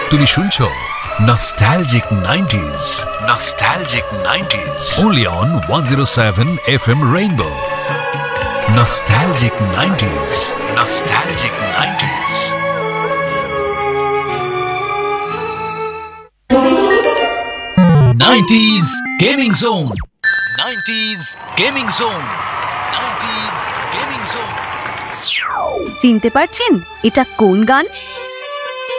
তুমি শুনছো Nostalgic 90s. Nostalgic 90s. Only on 107 FM Rainbow. Nostalgic 90s. Nostalgic 90s. '90s Gaming Zone. '90s Gaming Zone. '90s Gaming Zone. চিনতে পারছেন এটা কোন গান?